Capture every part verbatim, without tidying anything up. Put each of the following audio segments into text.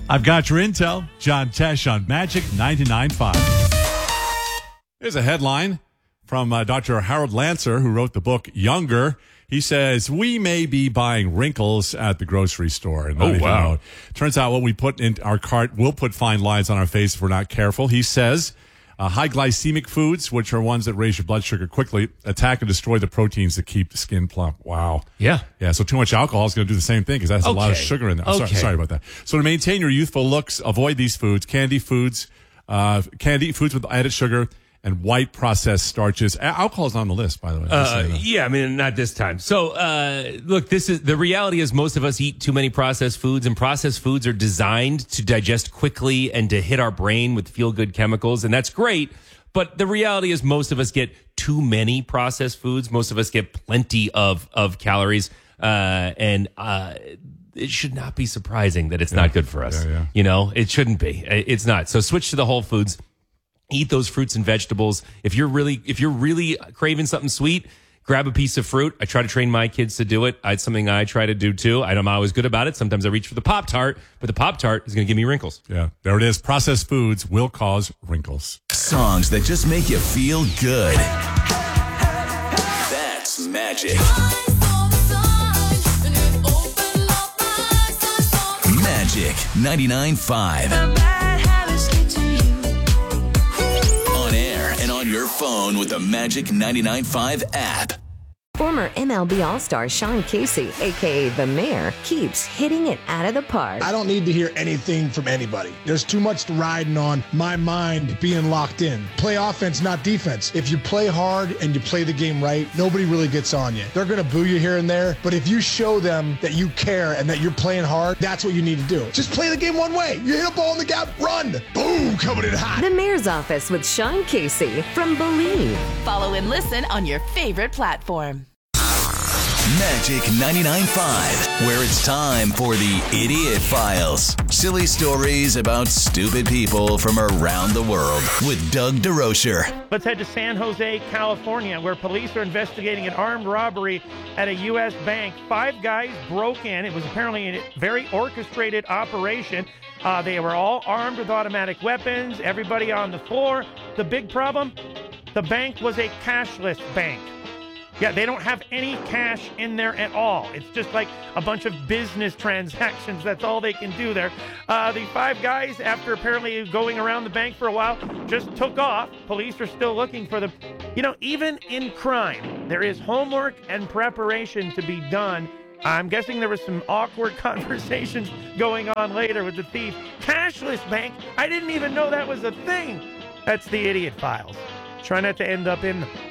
I've got your intel. John Tesh on Magic ninety-nine point five. Here's a headline from uh, Doctor Harold Lancer, who wrote the book Younger. He says, we may be buying wrinkles at the grocery store. And oh, wow. Know. Turns out what we put in our cart will put fine lines on our face if we're not careful. He says, uh, high glycemic foods, which are ones that raise your blood sugar quickly, attack and destroy the proteins that keep the skin plump. Wow. Yeah. Yeah, so too much alcohol is going to do the same thing because that's okay. a lot of sugar in there. Okay. Sorry, sorry about that. So to maintain your youthful looks, avoid these foods, candy foods, uh, candy foods with added sugar, and white processed starches. Alcohol is on the list, by the way. Uh, yeah, I mean, not this time. So, uh, look, this is the reality is most of us eat too many processed foods, and processed foods are designed to digest quickly and to hit our brain with feel-good chemicals, and that's great. But the reality is most of us get too many processed foods. Most of us get plenty of, of calories, uh, and uh, it should not be surprising that it's yeah. not good for us. Yeah, yeah. You know, it shouldn't be. It's not. So switch to the whole foods. Eat those fruits and vegetables. If you're really, if you're really craving something sweet, grab a piece of fruit. I try to train my kids to do it. It's something I try to do too. I'm always good about it. Sometimes I reach for the Pop-Tart, but the Pop-Tart is going to give me wrinkles. Yeah, there it is. Processed foods will cause wrinkles. Songs that just make you feel good. That's Magic. Magic ninety-nine point five. Your phone with the Magic ninety-nine point five app. Former M L B All-Star Sean Casey, a k a. The Mayor, keeps hitting it out of the park. I don't need to hear anything from anybody. There's too much riding on my mind being locked in. Play offense, not defense. If you play hard and you play the game right, nobody really gets on you. They're going to boo you here and there, but if you show them that you care and that you're playing hard, that's what you need to do. Just play the game one way. You hit a ball in the gap, run. Boom, coming in hot. The Mayor's Office with Sean Casey from Believe. Follow and listen on your favorite platform. Magic ninety-nine point five, where it's time for the Idiot Files. Silly stories about stupid people from around the world with Doug DeRocher. Let's head to San Jose, California, where police are investigating an armed robbery at a U S bank. Five guys broke in. It was apparently a very orchestrated operation. Uh, they were all armed with automatic weapons, everybody on the floor. The big problem? The bank was a cashless bank. Yeah, they don't have any cash in there at all. It's just like a bunch of business transactions. That's all they can do there. Uh, the five guys, after apparently going around the bank for a while, just took off. Police are still looking for them. You know, even in crime, there is homework and preparation to be done. I'm guessing there was some awkward conversations going on later with the thief. Cashless bank? I didn't even know that was a thing. That's the Idiot Files. Try not to end up in them.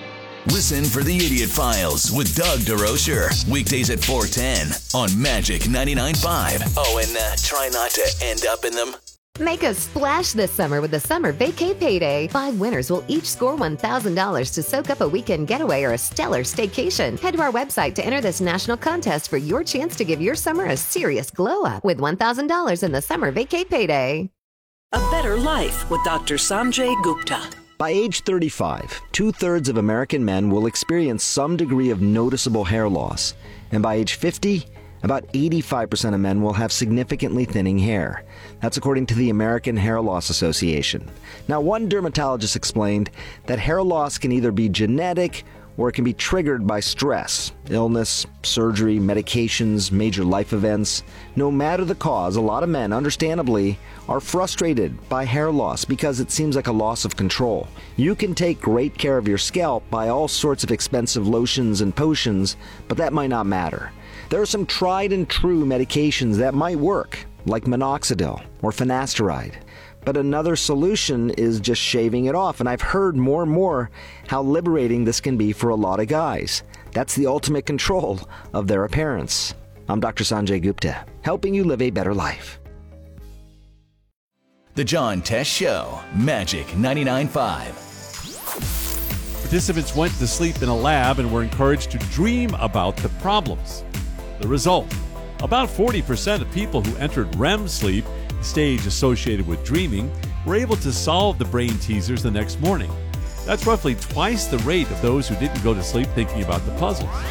Listen for the Idiot Files with Doug DeRocher. Weekdays at four ten on Magic ninety-nine point five. Oh, and uh, try not to end up in them. Make a splash this summer with the Summer Vacay Payday. Five winners will each score one thousand dollars to soak up a weekend getaway or a stellar staycation. Head to our website to enter this national contest for your chance to give your summer a serious glow up with one thousand dollars in the Summer Vacay Payday. A better life with Doctor Sanjay Gupta. By age thirty-five, two-thirds of American men will experience some degree of noticeable hair loss. And by age fifty, about eighty-five percent of men will have significantly thinning hair. That's according to the American Hair Loss Association. Now, one dermatologist explained that hair loss can either be genetic or it can be triggered by stress, illness, surgery, medications, major life events. No matter the cause, a lot of men, understandably, are frustrated by hair loss because it seems like a loss of control. You can take great care of your scalp by all sorts of expensive lotions and potions, but that might not matter. There are some tried and true medications that might work, like minoxidil or finasteride. But another solution is just shaving it off, and I've heard more and more how liberating this can be for a lot of guys. That's the ultimate control of their appearance. I'm Doctor Sanjay Gupta, helping you live a better life. The John Tesh Show, Magic ninety-nine point five. Participants went to sleep in a lab and were encouraged to dream about the problems. The result, about forty percent of people who entered R E M sleep, stage associated with dreaming, were able to solve the brain teasers the next morning. That's roughly twice the rate of those who didn't go to sleep thinking about the puzzles.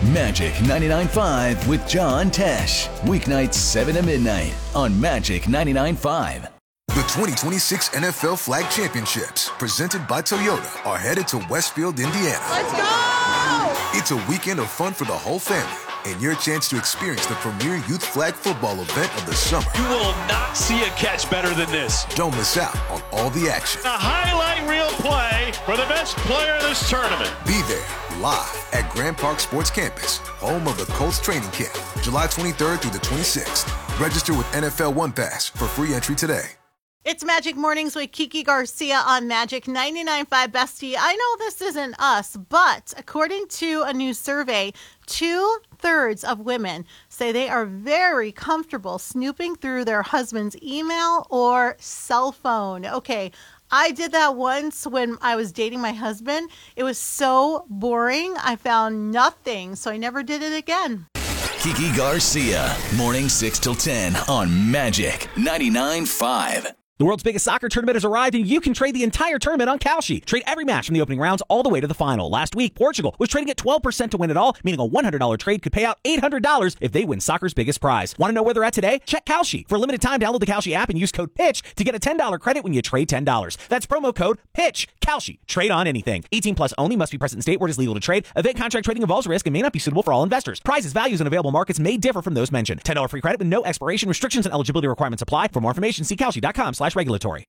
Magic ninety-nine point five with John Tesh. Weeknights seven to midnight on Magic ninety-nine point five. The twenty twenty-six N F L Flag Championships, presented by Toyota, are headed to Westfield, Indiana. Let's go! It's a weekend of fun for the whole family and your chance to experience the premier youth flag football event of the summer. You will not see a catch better than this. Don't miss out on all the action. A highlight reel play for the best player in this tournament. Be there live at Grand Park Sports Campus, home of the Colts training camp, July twenty-third through the twenty-sixth. Register with N F L One Pass for free entry today. It's Magic Mornings with Kiki Garcia on Magic ninety-nine point five. Bestie, I know this isn't us, but according to a new survey, two-thirds of women say they are very comfortable snooping through their husband's email or cell phone. Okay, I did that once when I was dating my husband. It was so boring. I found nothing, so I never did it again. Kiki Garcia, morning six till ten on Magic ninety-nine point five. The world's biggest soccer tournament has arrived, and you can trade the entire tournament on Kalshi. Trade every match from the opening rounds all the way to the final. Last week, Portugal was trading at twelve percent to win it all, meaning a one hundred dollars trade could pay out eight hundred dollars if they win soccer's biggest prize. Want to know where they're at today? Check Kalshi. For a limited time, download the Kalshi app and use code PITCH to get a ten dollars credit when you trade ten dollars. That's promo code PITCH. Kalshi. Trade on anything. eighteen plus only. Must be present in state where it is legal to trade. Event contract trading involves risk and may not be suitable for all investors. Prizes, values, and available markets may differ from those mentioned. ten dollars free credit with no expiration. Restrictions and eligibility requirements apply. For more information, see kalshi.com slash regulatory.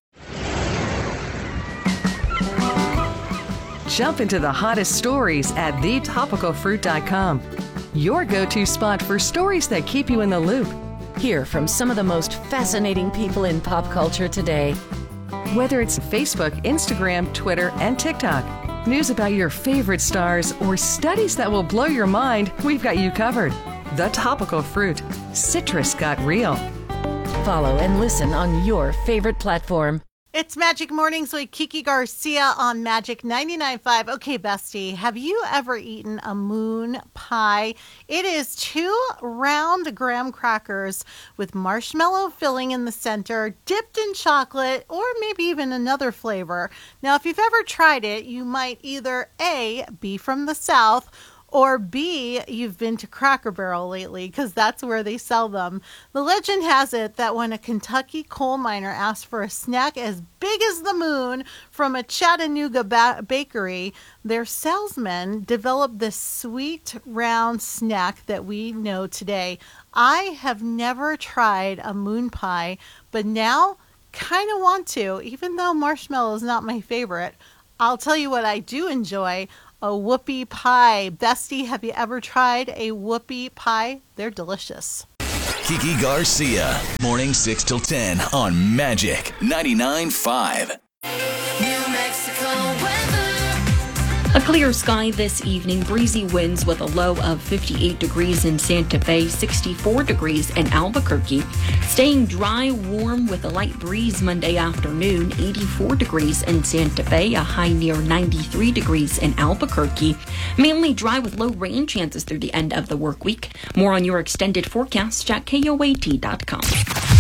Jump into the hottest stories at the topical fruit dot com. Your go-to spot for stories that keep you in the loop. Hear from some of the most fascinating people in pop culture today. Whether it's Facebook, Instagram, Twitter, and TikTok, news about your favorite stars, or studies that will blow your mind, we've got you covered. The Topical Fruit. Citrus got real. Follow and listen on your favorite platform. It's Magic Mornings with Kiki Garcia on Magic ninety-nine point five. Okay, bestie, have you ever eaten a moon pie? It is two round graham crackers with marshmallow filling in the center, dipped in chocolate, or maybe even another flavor. Now, if you've ever tried it, you might either A, be from the South, or B, you've been to Cracker Barrel lately, because that's where they sell them. The legend has it that when a Kentucky coal miner asked for a snack as big as the moon from a Chattanooga ba- bakery, their salesman developed this sweet, round snack that we know today. I have never tried a moon pie, but now kind of want to, even though marshmallow is not my favorite. I'll tell you what I do enjoy. A whoopie pie. Bestie, have you ever tried a whoopie pie? They're delicious. Kiki Garcia, morning six till ten on Magic ninety-nine point five. New Mexico weather. A clear sky this evening, breezy winds with a low of fifty-eight degrees in Santa Fe, sixty-four degrees in Albuquerque. Staying dry, warm with a light breeze Monday afternoon, eighty-four degrees in Santa Fe, a high near ninety-three degrees in Albuquerque. Mainly dry with low rain chances through the end of the work week. More on your extended forecast at K O A T dot com.